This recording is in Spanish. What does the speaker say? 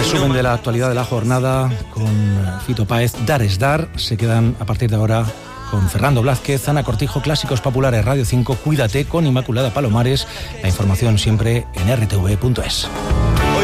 Resumen de la actualidad de la jornada con Fito Páez. Dar es dar. Se quedan a partir de ahora con Fernando Blázquez, Ana Cortijo, Clásicos Populares Radio 5, Cuídate con Inmaculada Palomares. La información siempre en rtv.es.